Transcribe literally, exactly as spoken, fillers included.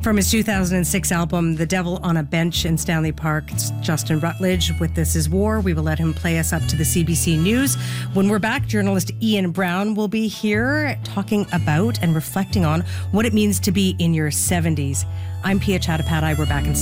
From his two thousand six album, The Devil on a Bench in Stanley Park, it's Justin Rutledge with This Is War. We will let him play us up to the C B C News. When we're back, journalist Ian Brown will be here talking about and reflecting on what it means to be in your seventies. I'm Pia Chattopadhyay. We're back in